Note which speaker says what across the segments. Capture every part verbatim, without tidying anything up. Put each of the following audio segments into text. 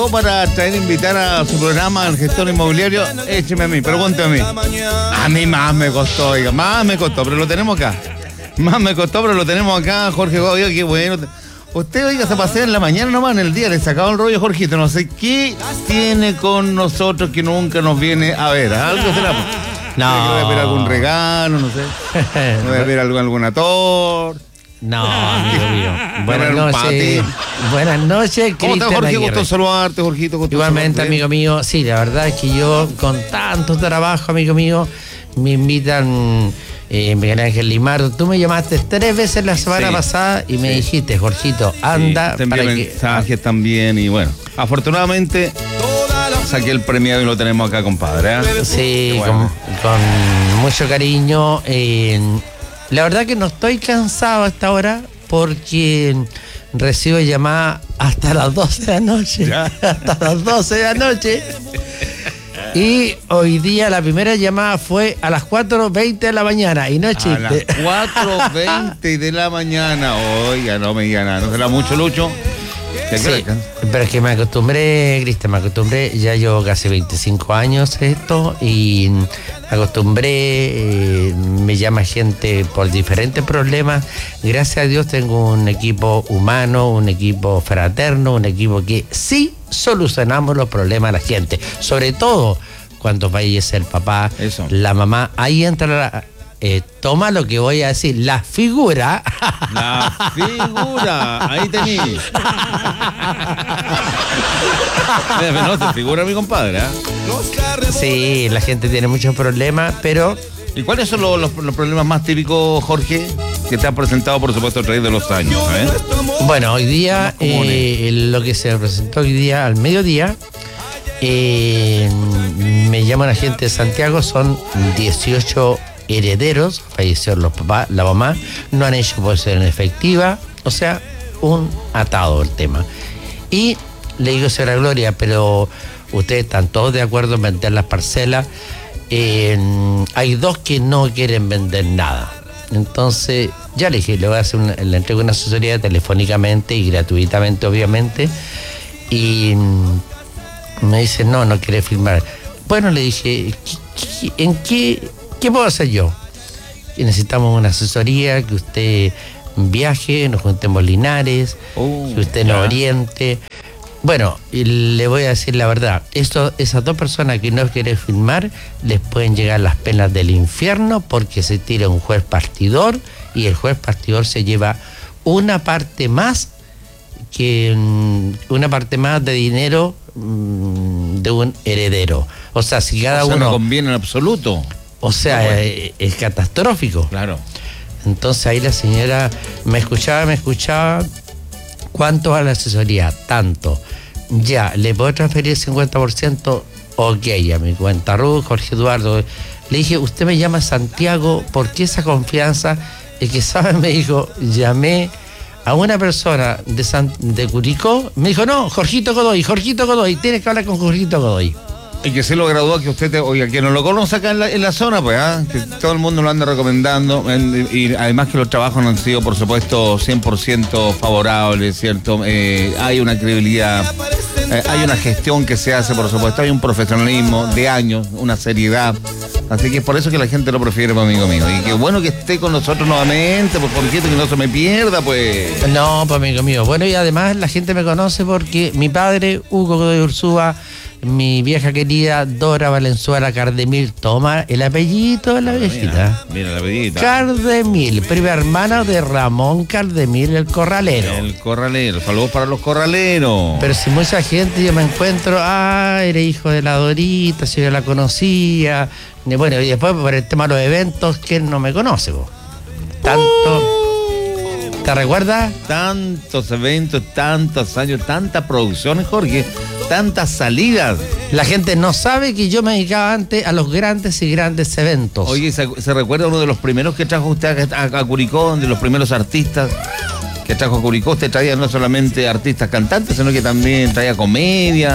Speaker 1: para traer invitar a su programa al gestor inmobiliario, écheme a mí, pregúnteme a mí. A mí más me costó, oiga, más me costó, pero lo tenemos acá. Más me costó, pero lo tenemos acá, Jorge. Oiga, qué bueno. Usted, oiga, se pasea en la mañana nomás, en el día, le sacaba el rollo, Jorgito. No sé qué tiene con nosotros que nunca nos viene a ver. ¿Algo será?
Speaker 2: No.
Speaker 1: Voy a pedir algún regalo, no sé. Voy a pedir algo, alguna torta.
Speaker 2: No, amigo mío. Buenas noches. Buenas noches,
Speaker 1: ¿Cómo estás, Jorge? Gusto saludarte, Jorgito. Gusto
Speaker 2: Igualmente,
Speaker 1: saludarte.
Speaker 2: amigo mío. Sí, la verdad es que yo, con tanto trabajo, amigo mío, me invitan eh, Miguel Ángel Limardo. Tú me llamaste tres veces la semana
Speaker 1: sí,
Speaker 2: pasada y me
Speaker 1: sí.
Speaker 2: dijiste, Jorgito, anda.
Speaker 1: Sí, te envié
Speaker 2: para
Speaker 1: mensajes
Speaker 2: que...
Speaker 1: también y bueno, afortunadamente saqué el premiado y lo tenemos acá, compadre. ¿eh?
Speaker 2: Sí,
Speaker 1: bueno.
Speaker 2: con, con mucho cariño. Eh, La verdad que no estoy cansado a esta hora porque recibo llamadas hasta las doce de la noche. ¿Ya? Hasta las doce de la noche. Y hoy día la primera llamada fue a las cuatro veinte de la mañana. Y no es chiste.
Speaker 1: A las cuatro veinte de la mañana. Oiga, no me diga nada. ¿No será mucho, Lucho?
Speaker 2: Sí, pero es que me acostumbré, Cristian, me acostumbré, ya llevo casi veinticinco años esto y me acostumbré, eh, me llama gente por diferentes problemas. Gracias a Dios tengo un equipo humano, un equipo fraterno, un equipo que sí solucionamos los problemas de la gente, sobre todo cuando fallece el papá, Eso. la mamá, ahí entra la... Eh, toma lo que voy a decir, la figura.
Speaker 1: La figura, ahí tení. No se figura mi compadre, ¿eh?
Speaker 2: Sí, la gente tiene muchos problemas, pero...
Speaker 1: ¿Y cuáles son los, los, los problemas más típicos, Jorge, que te han presentado, por supuesto, a través de los años? ¿eh?
Speaker 2: Bueno, hoy día, eh, lo que se presentó hoy día al mediodía, eh, me llama la gente de Santiago, son dieciocho herederos, fallecieron los papás, la mamá, no han hecho posesión efectiva, o sea, un atado el tema. Y le digo, señora Gloria, pero ustedes están todos de acuerdo en vender las parcelas, eh, hay dos que no quieren vender nada. Entonces, ya le dije, le voy a hacer una, le entrego una asesoría telefónicamente y gratuitamente, obviamente, y me dice, no, no quiere firmar. Bueno, le dije, ¿en qué... ¿Qué puedo hacer yo? Y necesitamos una asesoría, que usted viaje, nos juntemos Linares, uh, que usted nos oriente. Bueno, y le voy a decir la verdad, esto, esas dos personas que no quieren firmar, les pueden llegar las penas del infierno porque se tira un juez partidor y el juez partidor se lleva una parte más que una parte más de dinero de un heredero. O sea, si cada
Speaker 1: o sea,
Speaker 2: uno...
Speaker 1: no conviene en absoluto.
Speaker 2: O sea, no, bueno. es, es catastrófico.
Speaker 1: Claro.
Speaker 2: Entonces ahí la señora me escuchaba, me escuchaba. ¿Cuánto a la asesoría? Tanto. Ya, ¿le puedo transferir el cincuenta por ciento? Ok, a mi cuenta Ruth, Jorge Eduardo. Le dije, usted me llama Santiago, ¿por qué esa confianza? El que sabe me dijo, llamé a una persona de, San, de Curicó, me dijo, no, Jorgito Godoy, Jorgito Godoy, tienes que hablar con Jorgito Godoy.
Speaker 1: Y que se lo graduó, que usted, te, oiga, que no lo conoce acá en la, en la zona, pues, ¿eh? Que todo el mundo lo anda recomendando, en, y además que los trabajos no han sido, por supuesto, cien por ciento favorables, ¿cierto? Eh, hay una credibilidad, eh, hay una gestión que se hace, por supuesto, hay un profesionalismo de años, una seriedad, así que es por eso que la gente lo prefiere, pues, amigo mío, y qué bueno que esté con nosotros nuevamente, pues, por qué que no se me pierda, pues.
Speaker 2: No, pues, amigo mío, bueno, y además la gente me conoce porque mi padre, Hugo Godoy Ursúa, mi vieja querida Dora Valenzuela Cardemil, toma el apellido de la viejita.
Speaker 1: Mira, mira el apellido.
Speaker 2: Cardemil, prima hermana de Ramón Cardemil, el corralero.
Speaker 1: El corralero, saludos para los corraleros.
Speaker 2: Pero si mucha gente yo me encuentro, ah, eres hijo de la Dorita, si yo la conocía. Y bueno, y después por el tema de los eventos, ¿quién no me conoce, vos? Tanto. Uh. ¿Te recuerdas?
Speaker 1: Tantos eventos, tantos años, tantas producciones, Jorge, tantas salidas.
Speaker 2: La gente no sabe que yo me dedicaba antes a los grandes y grandes eventos.
Speaker 1: Oye, ¿se, se recuerda uno de los primeros que trajo usted a, a, a Curicó, de los primeros artistas que trajo a Curicó? Usted traía no solamente artistas cantantes, sino que también traía comedia,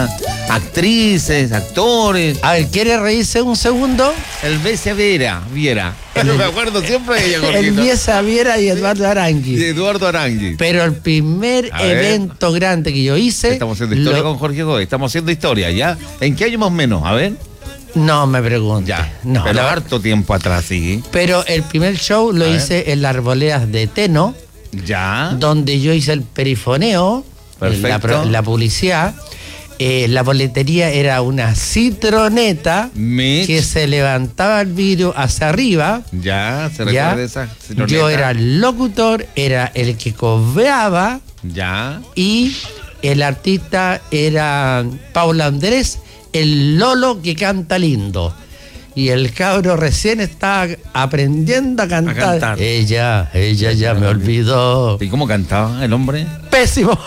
Speaker 1: actrices, actores.
Speaker 2: A ver, ¿quiere reírse un segundo?
Speaker 1: El Besa Viera, Viera. No me acuerdo siempre de ella, Jorgito.
Speaker 2: El Besa Viera y Eduardo Arangui.
Speaker 1: Eduardo Arangui.
Speaker 2: Pero el primer
Speaker 1: A ver.
Speaker 2: evento grande que yo hice...
Speaker 1: Estamos haciendo historia
Speaker 2: lo-
Speaker 1: con Jorge Godoy. Estamos haciendo historia, ¿ya? ¿En qué año más o menos? A ver.
Speaker 2: No me pregunte.
Speaker 1: Ya.
Speaker 2: No,
Speaker 1: Pero
Speaker 2: la-
Speaker 1: harto tiempo atrás, sí.
Speaker 2: Pero el primer show lo
Speaker 1: A ver.
Speaker 2: hice en las arboledas de Teno,
Speaker 1: Ya.
Speaker 2: donde yo hice el perifoneo,
Speaker 1: Perfecto.
Speaker 2: la, pro- la publicidad. Eh, la boletería era una citroneta
Speaker 1: Mitch.
Speaker 2: que se levantaba el vidrio hacia arriba.
Speaker 1: Ya, se
Speaker 2: ¿Ya?
Speaker 1: recuerda esa citroneta?
Speaker 2: Yo era el locutor, era el que cobraba
Speaker 1: Ya.
Speaker 2: y el artista era Paula Andrés, el Lolo que canta lindo. Y el cabro recién estaba aprendiendo a cantar.
Speaker 1: A cantar.
Speaker 2: Ella, ella ya me olvidó.
Speaker 1: ¿Y cómo cantaba el hombre?
Speaker 2: Pésimo.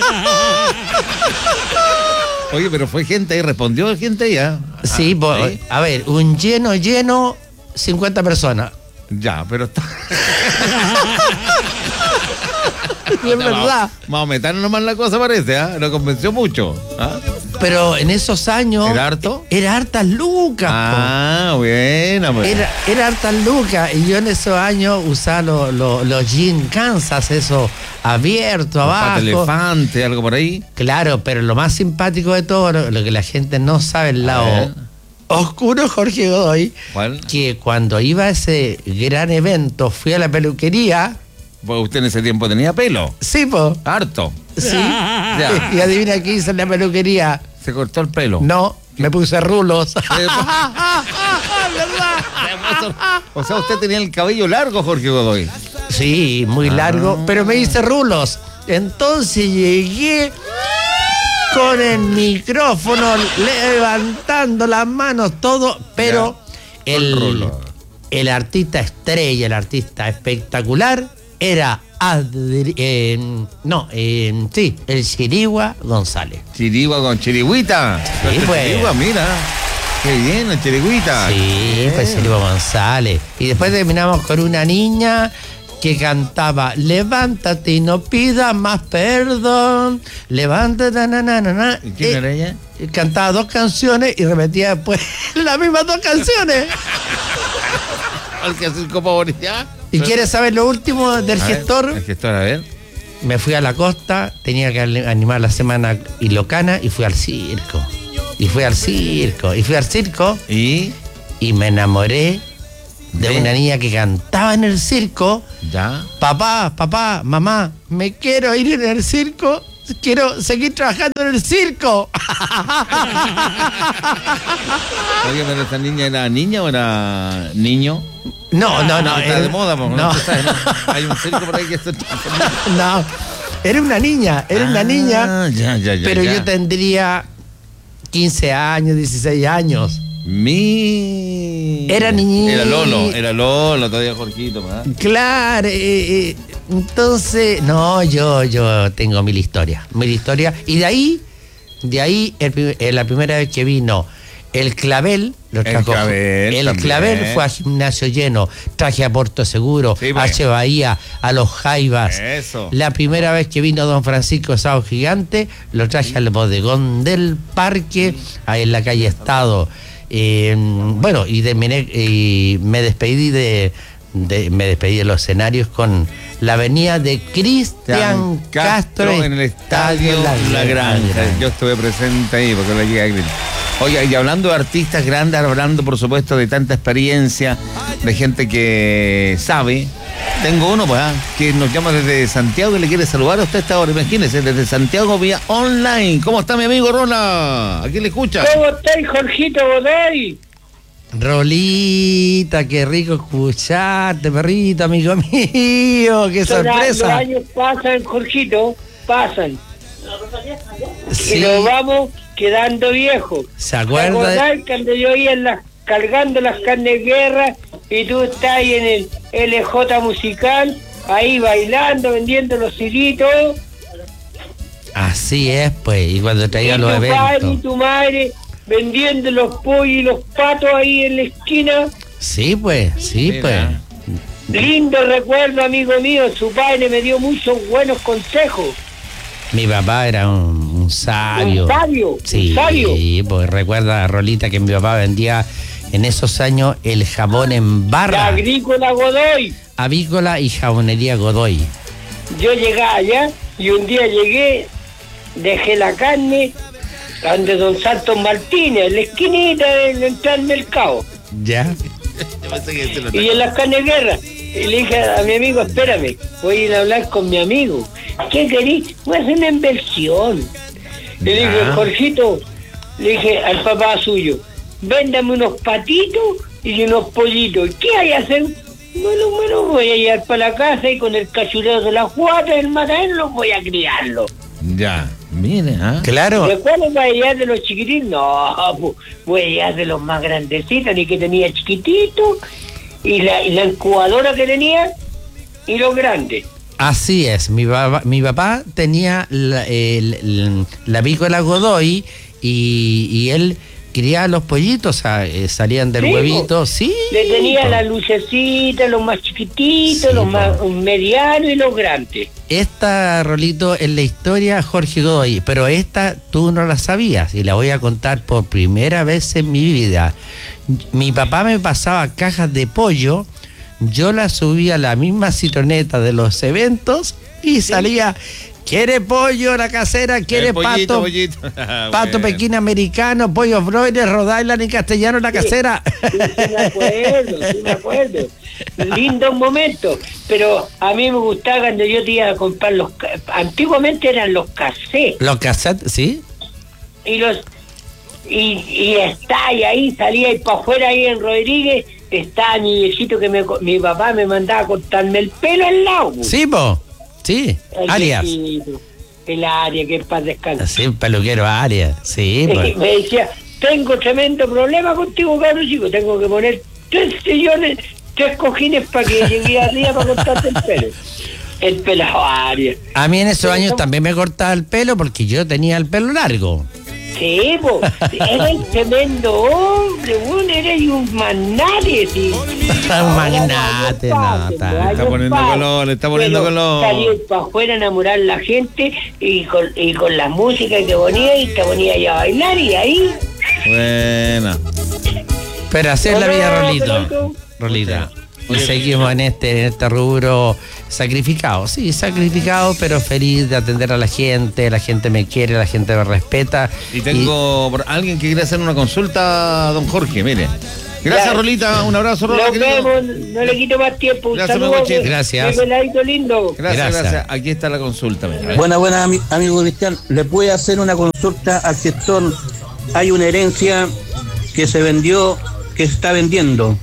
Speaker 1: Oye, pero fue gente ahí, respondió gente ya.
Speaker 2: Sí, po-
Speaker 1: ahí.
Speaker 2: a ver, un lleno, lleno, cincuenta personas.
Speaker 1: Ya, pero está.
Speaker 2: Y es verdad.
Speaker 1: Vamos a meter nomás la cosa, parece, ¿ah? No convenció mucho. ¿Ah?
Speaker 2: Pero en esos años.
Speaker 1: ¿Era harto?
Speaker 2: Era hartas lucas. po.
Speaker 1: Ah, buena, pues.
Speaker 2: Era, era hartas lucas. Y yo en esos años usaba los lo, los jeans Kansas, eso abierto
Speaker 1: Un pato
Speaker 2: abajo.
Speaker 1: elefante, algo por ahí.
Speaker 2: Claro, pero lo más simpático de todo, lo, lo que la gente no sabe, el
Speaker 1: A
Speaker 2: lado
Speaker 1: ver.
Speaker 2: oscuro Jorge Godoy,
Speaker 1: ¿Cuál?
Speaker 2: que cuando iba a ese gran evento, fui a la peluquería.
Speaker 1: Pues usted en ese tiempo tenía pelo.
Speaker 2: Sí, po.
Speaker 1: Harto.
Speaker 2: Sí.
Speaker 1: Ya.
Speaker 2: Y adivina qué hice en la peluquería.
Speaker 1: Se cortó el pelo.
Speaker 2: No, me puse rulos.
Speaker 1: O sea, usted tenía el cabello largo, Jorge Godoy.
Speaker 2: Sí, muy largo, pero me hice rulos. Entonces llegué con el micrófono, levantando las manos, todo, pero
Speaker 1: Ya,
Speaker 2: el,
Speaker 1: con rulos.
Speaker 2: el artista estrella, el artista espectacular, era Adri- eh, no, eh, sí, el Chirigua González.
Speaker 1: Chirigua con chirigüita.
Speaker 2: Sí,
Speaker 1: Este
Speaker 2: pues.
Speaker 1: Chirigua, mira. Qué bien, la chirigüita.
Speaker 2: Sí, pues Chirigua González. Y después terminamos con una niña que cantaba Levántate y no pida más perdón. Levántate, na, na, na, na.
Speaker 1: ¿Y quién
Speaker 2: Eh,
Speaker 1: era ella?
Speaker 2: y cantaba dos canciones y repetía después las mismas dos canciones.
Speaker 1: Al que hace el copa bonita.
Speaker 2: ¿Y quieres saber lo último del
Speaker 1: A ver,
Speaker 2: gestor?
Speaker 1: El gestor, a ver.
Speaker 2: Me fui a la costa, tenía que animar la semana ilocana y fui al circo. Y fui al circo. Y fui al circo
Speaker 1: Y.
Speaker 2: y me enamoré de
Speaker 1: ¿De?
Speaker 2: una niña que cantaba en el circo.
Speaker 1: Ya.
Speaker 2: Papá, papá, mamá, me quiero ir en el circo. Quiero seguir trabajando en el circo.
Speaker 1: Oye, pero esta niña era niña o era niño.
Speaker 2: No, no, no.
Speaker 1: Está
Speaker 2: eh,
Speaker 1: de moda, porque
Speaker 2: no.
Speaker 1: no se sabe, ¿no? Hay un circo por ahí que está.
Speaker 2: No, era una niña, era una niña,
Speaker 1: Ah, ya, ya, ya.
Speaker 2: pero
Speaker 1: ya.
Speaker 2: yo tendría quince años, dieciséis años.
Speaker 1: Mi.
Speaker 2: Era niñita.
Speaker 1: Era Lolo, era Lolo, todavía Jorgito, ¿verdad?
Speaker 2: Claro, eh, eh, entonces, no, yo, yo tengo mil historias, mil historias. Y de ahí, de ahí, el pri- eh, la primera vez que vino el Clavel, lo trajo-
Speaker 1: Clavel
Speaker 2: el
Speaker 1: también.
Speaker 2: Clavel fue a gimnasio lleno, traje a Puerto Seguro,
Speaker 1: Sí,
Speaker 2: a
Speaker 1: pues.
Speaker 2: H. Bahía, a los Jaivas.
Speaker 1: Eso.
Speaker 2: La primera vez que vino don Francisco Sao Gigante, lo traje al bodegón del parque, ahí en la calle Estado. Eh, bueno, y, terminé, y me despedí de, de- me despedí de los escenarios con la avenida de Cristian Castro,
Speaker 1: en el estadio La Granja. Yo estuve presente ahí porque la llegué a gritar. Oye, y hablando de artistas grandes, hablando por supuesto de tanta experiencia, de gente que sabe, tengo uno pues, ah, que nos llama desde Santiago y le quiere saludar a usted esta hora. Imagínese, desde Santiago vía online. ¿Cómo está mi amigo Rola? ¿A quién le escucha?
Speaker 3: ¿Cómo estáis, Jorgito Godoy?
Speaker 2: Rolita, qué rico escucharte, perrito, amigo mío, qué
Speaker 3: Son a- Los
Speaker 2: sorpresa.
Speaker 3: años pasan, Jorgito, pasan.
Speaker 2: Sí,
Speaker 3: Y nos vamos quedando viejos.
Speaker 2: ¿se
Speaker 3: ¿Te
Speaker 2: acuerda? de-
Speaker 3: acordás cuando yo iba en las, cargando las carnes de guerra y tú estás ahí en el L J musical, ahí bailando, vendiendo los ciritos?
Speaker 2: Así es, pues, y cuando
Speaker 3: Y
Speaker 2: traía
Speaker 3: tu
Speaker 2: los
Speaker 3: padre y
Speaker 2: eventos.
Speaker 3: tu madre vendiendo los pollos y los patos ahí en la esquina.
Speaker 2: Sí, pues, sí,
Speaker 1: Mira.
Speaker 2: pues.
Speaker 3: Lindo recuerdo, amigo mío. Su padre me dio muchos buenos consejos.
Speaker 2: Mi papá era un, un sabio.
Speaker 3: Un sabio,
Speaker 2: Sí,
Speaker 3: un sabio.
Speaker 2: pues recuerda, Rolita, que mi papá vendía en esos años el jabón en
Speaker 3: La
Speaker 2: barra.
Speaker 3: agrícola Godoy.
Speaker 2: Avícola y jabonería Godoy.
Speaker 3: Yo llegaba allá y un día llegué, dejé la carne donde don Santos Martínez, en la esquinita de entrar al mercado.
Speaker 2: ¿Ya?
Speaker 3: Y en las carnes guerra. Y le dije a mi amigo, espérame, voy a ir a hablar con mi amigo. ¿Qué querís? Voy a hacer una inversión. Le dije,
Speaker 2: Ya.
Speaker 3: Jorgito, le dije al papá suyo, véndame unos patitos y unos pollitos. ¿Qué hay a hacer? Bueno, bueno, voy a llegar para la casa y con el cachureo de la guata del matadero voy a criarlo.
Speaker 1: Ya, mire, ¿ah?
Speaker 2: Claro.
Speaker 3: ¿De cuál voy a llegar de los chiquititos? No, pues, voy a llegar de los más grandecitos, ni que tenía chiquitito, y la, y la incubadora que tenía, y los grandes.
Speaker 2: Así es, mi papá, mi papá tenía la, el- el- la avícola Godoy y, y él criaba los pollitos, o sea, eh, salían del
Speaker 3: Sí,
Speaker 2: huevito, sí.
Speaker 3: Le tenía
Speaker 2: po.
Speaker 3: la lucecita, los más chiquititos,
Speaker 2: Sí,
Speaker 3: los
Speaker 2: po.
Speaker 3: más medianos y los grandes.
Speaker 2: Esta, Rolito, es la historia Jorge Godoy, pero esta tú no la sabías y la voy a contar por primera vez en mi vida. Mi papá me pasaba cajas de pollo, yo la subía a la misma citroneta de los eventos y salía, ¿quiere pollo la casera? ¿Quiere
Speaker 1: El pollito,
Speaker 2: pato?
Speaker 1: pollito.
Speaker 2: Pato
Speaker 1: Bueno.
Speaker 2: pequín americano, pollo broiler, Rhode Island y castellano la casera.
Speaker 3: Sí, sí me acuerdo, sí me acuerdo. Lindos momentos, pero a mí me gustaba cuando yo te iba a comprar los... ca- Antiguamente eran los cassettes,
Speaker 2: Los cassettes, ¿sí?
Speaker 3: y los... Y, y está, y ahí salía y para afuera ahí en Rodríguez, estaba mi viejito que me, co- mi papá me mandaba a cortarme el pelo al lado.
Speaker 2: Sí, po. Sí,
Speaker 3: El
Speaker 2: Arias.
Speaker 3: viejito, el área que es para descansar.
Speaker 2: Sí, peluquero Arias. Sí, pues.
Speaker 3: Me decía, tengo tremendo problema contigo, cabrón chico, tengo que poner tres sillones, tres cojines para que llegue arriba para cortarte el pelo. El pelado área.
Speaker 2: A mí en esos
Speaker 3: Pero
Speaker 2: años
Speaker 3: son-
Speaker 2: también me cortaba el pelo porque yo tenía el pelo largo.
Speaker 3: Sí, po, era un tremendo hombre, bueno, era un magnate, sí.
Speaker 2: Un magnate, no, está-
Speaker 1: Le está poniendo color, le está poniendo color.
Speaker 3: Salir para afuera a enamorar a la gente y con, y con la música que ponía y te ponía ya a bailar y ahí...
Speaker 1: Buena.
Speaker 2: Pero así es la
Speaker 3: Hola,
Speaker 2: vida, Rolito.
Speaker 3: Rolito.
Speaker 2: Rolita. Y
Speaker 1: Oye,
Speaker 2: seguimos en este, en este rubro sacrificado. Sí, sacrificado, pero feliz de atender a la gente. La gente me quiere, la gente me respeta.
Speaker 1: Y tengo por alguien que quiere hacer una consulta a don Jorge, mire. Gracias,
Speaker 3: Ya.
Speaker 1: Rolita. Un abrazo, Rolita.
Speaker 3: Nos vemos, no le quito más tiempo. Un
Speaker 1: Gracias,
Speaker 3: saludo.
Speaker 1: Meguchín.
Speaker 2: Gracias.
Speaker 3: Mi peladito lindo.
Speaker 1: Gracias,
Speaker 2: Gracias.
Speaker 1: gracias. Aquí está la consulta. mire.
Speaker 4: Buena, buena, ami- amigo Cristian. ¿Le puede hacer una consulta al gestor? Hay una herencia que se vendió, que se está vendiendo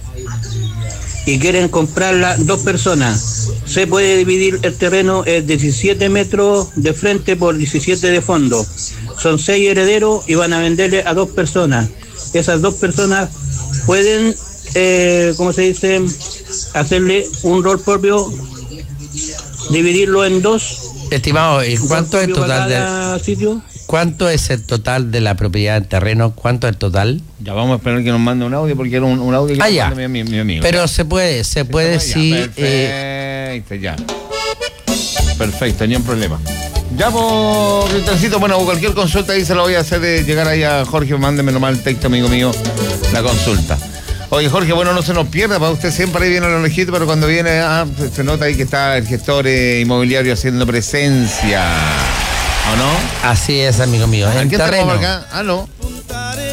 Speaker 4: y quieren comprarla dos personas. Se puede dividir el terreno en diecisiete metros de frente por diecisiete de fondo. Son seis herederos y van a venderle a dos personas. Esas dos personas pueden, eh, ¿cómo se dice?, hacerle un rol propio, dividirlo en dos.
Speaker 2: Estimado, ¿y cuánto es el
Speaker 4: Rol propio
Speaker 2: total
Speaker 4: para
Speaker 2: de,
Speaker 4: cada sitio.
Speaker 2: cuánto es el total de la propiedad del terreno? ¿Cuánto es el total?
Speaker 1: Ya vamos a esperar que nos mande un audio porque era un, un audio que
Speaker 2: Ah,
Speaker 1: nos
Speaker 2: ya.
Speaker 1: manda mi, mi- mi amigo.
Speaker 2: Pero se puede, se puede
Speaker 1: Ya,
Speaker 2: sí. eh,
Speaker 1: Perfecto, ya. Perfecto, ni un problema. Ya, pues, Cristiancito, bueno, cualquier consulta ahí se la voy a hacer de llegar ahí a Jorge, mándeme nomás el texto, amigo mío, la consulta. Oye, Jorge, bueno, no se nos pierda, para usted siempre ahí viene a lo lejito, pero cuando viene, ah, se, se nota ahí que está el gestor eh, inmobiliario haciendo presencia, ¿o no?
Speaker 2: así es, amigo mío.
Speaker 1: ¿A
Speaker 2: En
Speaker 1: quién tenemos
Speaker 2: terreno.
Speaker 1: por acá? Ah, no.